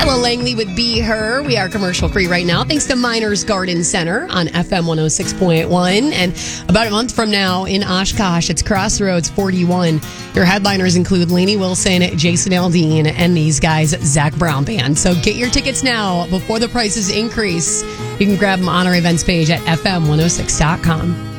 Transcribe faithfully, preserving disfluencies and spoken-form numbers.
Ella Langley with Be Her. We are commercial free right now, thanks to Miners Garden Center on F M one oh six point one. And about a month from now in Oshkosh, it's Crossroads forty-one. Your headliners include Lainey Wilson, Jason Aldean, and these guys, Zach Brown Band. So get your tickets now before the prices increase. You can grab them on our events page at F M one oh six dot com.